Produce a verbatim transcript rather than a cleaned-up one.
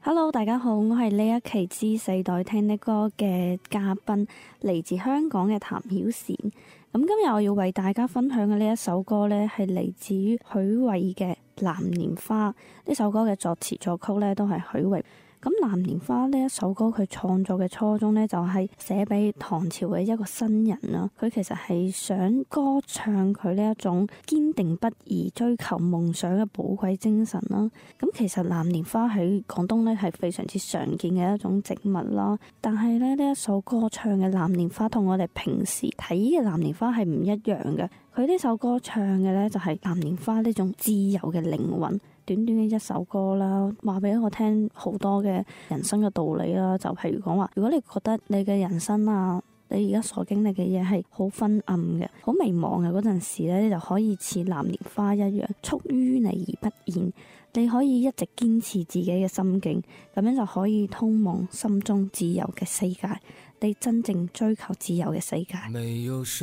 Hello，大家好，我係呢一期知世代聽的歌嘅嘉賓，嚟自香港嘅譚曉善。咁今日我要為大家分享嘅呢一首歌呢，係嚟自於許瑋嘅《藍蓮花》。呢首歌嘅作詞作曲呢，都係許瑋。咁《藍蓮花》呢一首歌，佢創作嘅初衷呢，就係寫俾唐朝嘅一個新人啦。佢其實係想歌唱佢呢一種堅定不移追求夢想嘅寶貴精神啦。咁其實藍蓮花喺廣東呢係非常之常見嘅一種植物啦。但係咧呢一首歌唱嘅藍蓮花同我哋平時睇嘅藍蓮花係唔一樣嘅。佢呢首歌唱嘅呢，就係藍蓮花呢種自由嘅靈魂。短短嘅一首歌啦，話俾我聽好多嘅人生嘅道理啦。就譬如講話，如果你覺得你嘅人生啊，你而家所經歷嘅嘢係好昏暗嘅、好迷茫嘅嗰陣時咧，你就可以似藍蓮花一樣，束於你而不現。你可以一直堅持自己嘅心境，咁樣就可以通往心中自由嘅世界。你真正追求自由嘅世界。